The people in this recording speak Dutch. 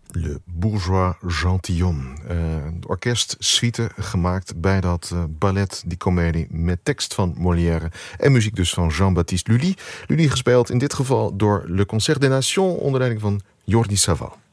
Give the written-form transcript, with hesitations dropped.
Le Bourgeois Gentilhomme. Een orkestsuite gemaakt bij dat ballet, die komedie met tekst van Molière en muziek dus van Jean-Baptiste Lully. Lully gespeeld in dit geval door Le Concert des Nations onder leiding van Jordi Savall.